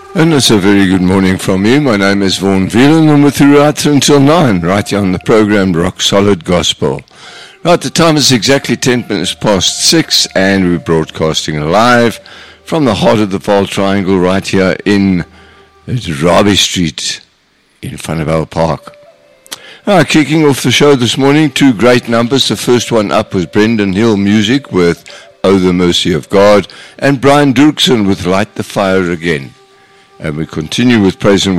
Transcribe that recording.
And it's a very good morning from me. My name is Vaughan Whelan and we're throughout until 9, right here on the program Rock Solid Gospel. Right, the time is exactly 10 minutes past 6 and we're broadcasting live from the heart of the Vaal Triangle right here in Rabie Street in Vanderbijl Park. Kicking off the show this morning, two great numbers. The first one up was Brendan Hill Music with Oh the Mercy of God and Brian Dirksen with Light the Fire Again. And we continue with praise and